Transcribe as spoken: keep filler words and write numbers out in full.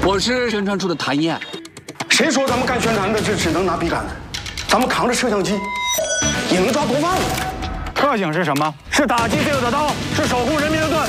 我是宣传处的谭燕。 谁说咱们干宣传的这只能拿笔杆子？咱们扛着摄像机也能抓毒贩子。 特警是什么？是打击罪恶的刀，是守护人民的盾。